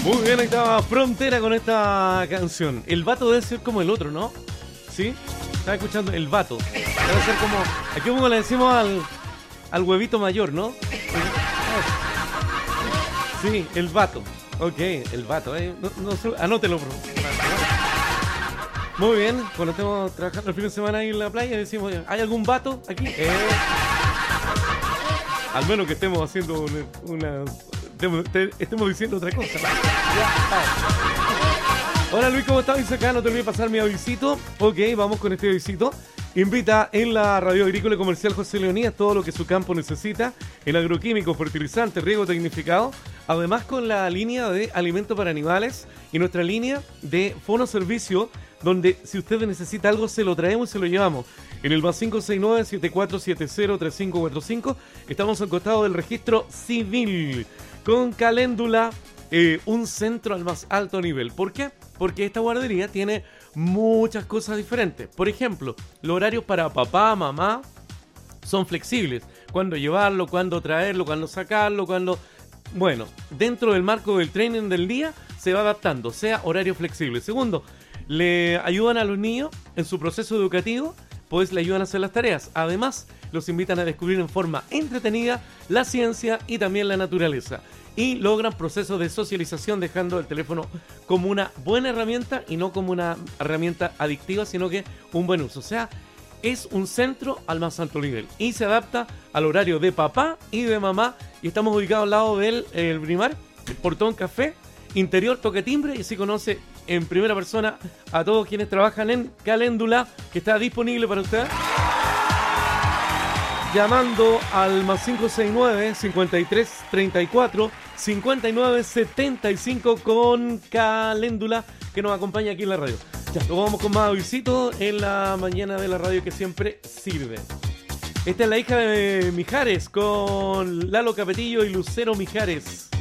Muy bien, ahí estaba Frontera con esta canción. El vato debe ser como el otro, ¿no? ¿Sí? Estaba escuchando el vato. Debe ser como... Aquí como le decimos al huevito mayor, ¿no? Sí, el vato. Ok, el vato. Anótelo, bro. Muy bien, cuando estemos trabajando el fin de semana ahí en la playa decimos, ¿hay algún vato aquí? Al menos que estemos haciendo estemos diciendo otra cosa. Hola Luis, ¿cómo estás? Dice acá, no te olvides pasar mi avisito. Ok, vamos con este avisito. Invita en la Radio Agrícola y Comercial José Leonías todo lo que su campo necesita en agroquímicos, fertilizantes, riego tecnificado. Además con la línea de alimentos para animales y nuestra línea de fono servicio, donde si usted necesita algo se lo traemos y se lo llevamos. En el más 569-7470-3545 estamos al costado del registro civil con Caléndula, un centro al más alto nivel. ¿Por qué? Porque esta guardería tiene muchas cosas diferentes. Por ejemplo, los horarios para papá, mamá son flexibles. Cuándo llevarlo, cuándo traerlo, cuándo sacarlo, cuándo... Bueno, dentro del marco del training del día se va adaptando, sea horario flexible. Segundo, le ayudan a los niños en su proceso educativo, pues le ayudan a hacer las tareas. Además, los invitan a descubrir en forma entretenida la ciencia y también la naturaleza. Y logran procesos de socialización dejando el teléfono como una buena herramienta y no como una herramienta adictiva, sino que un buen uso. O sea, es un centro al más alto nivel y se adapta al horario de papá y de mamá. Y estamos ubicados al lado del Brimar, el Portón Café, interior, toque timbre, y se conoce en primera persona a todos quienes trabajan en Caléndula, que está disponible para usted. Llamando al más 569-5334-5975 con Caléndula, que nos acompaña aquí en la radio. Ya, luego vamos con más visitos en la mañana de la radio que siempre sirve. Esta es la hija de Mijares con Lalo Capetillo y Lucero Mijares.